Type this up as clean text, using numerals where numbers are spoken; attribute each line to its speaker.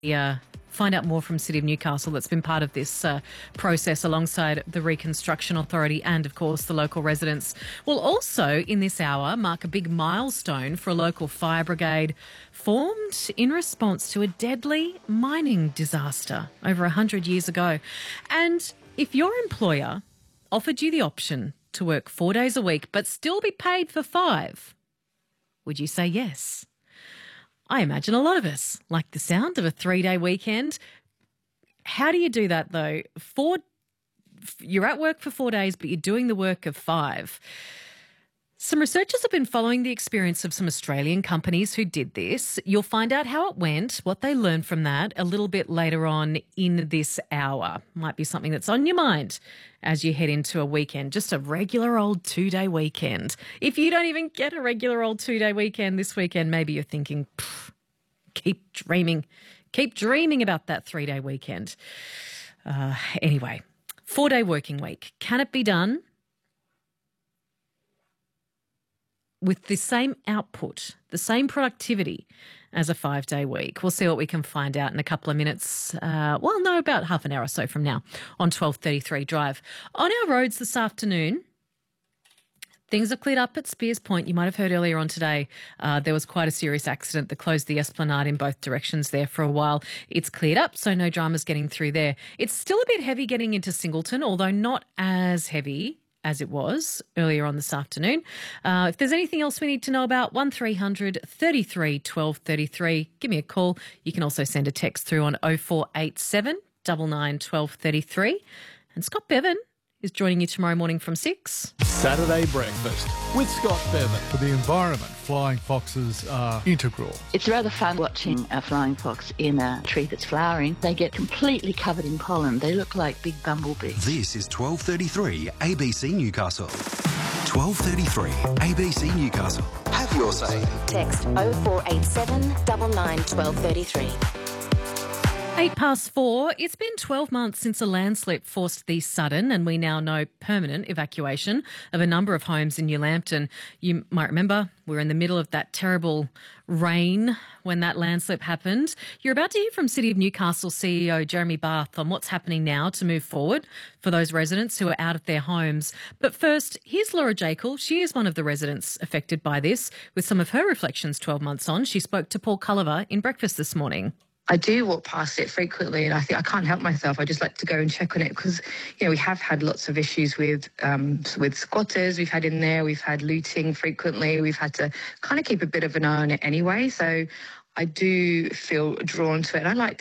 Speaker 1: Find out more from City of Newcastle that's been part of this process alongside the Reconstruction Authority and, of course, the local residents. We'll also, in this hour, mark a big milestone for a local fire brigade formed in response to a deadly mining disaster over 100 years ago. And if your employer offered you the option to work 4 days a week but still be paid for 5, would you say yes? I imagine a lot of us like the sound of a 3-day weekend. How do you do that, though? You're at work for 4 days, but you're doing the work of 5. Some researchers have been following the experience of some Australian companies who did this. You'll find out how it went, what they learned from that a little bit later on in this hour. Might be something that's on your mind as you head into a weekend, just a regular old 2-day weekend. If you don't even get a regular old 2-day weekend this weekend, maybe you're thinking, keep dreaming about that 3-day weekend. Anyway, 4-day working week. Can it be done with the same output, the same productivity as a 5-day week? We'll see what we can find out in a couple of minutes. About half an hour or so from now on 12:33 Drive. On our roads this afternoon, things have cleared up at Spears Point. You might have heard earlier on today there was quite a serious accident that closed the Esplanade in both directions there for a while. It's cleared up, so no dramas getting through there. It's still a bit heavy getting into Singleton, although not as heavy as it was earlier on this afternoon. If there's anything else we need to know about, 1300 33 12 33, give me a call. You can also send a text through on 0487 99 12 33. And Scott Bevan is joining you tomorrow morning from 6.
Speaker 2: Saturday Breakfast with Scott Bevan. For the environment, flying foxes are integral.
Speaker 3: It's rather fun watching a flying fox in a tree that's flowering. They get completely covered in pollen. They look like big bumblebees.
Speaker 4: This is 12:33 ABC Newcastle. 12:33 ABC Newcastle. Have your say.
Speaker 5: Text 0487 99 1233.
Speaker 1: 4:08. It's been 12 months since a landslip forced the sudden, and we now know permanent, evacuation of a number of homes in New Lambton. You might remember we were in the middle of that terrible rain when that landslip happened. You're about to hear from City of Newcastle CEO Jeremy Barth on what's happening now to move forward for those residents who are out of their homes. But first, here's Laura Jekyll. She is one of the residents affected by this. With some of her reflections 12 months on, she spoke to Paul Culliver in Breakfast this morning.
Speaker 6: I do walk past it frequently, and I think I can't help myself. I just like to go and check on it because, we have had lots of issues with squatters. We've had looting frequently. We've had to kind of keep a bit of an eye on it anyway. So I do feel drawn to it. And I like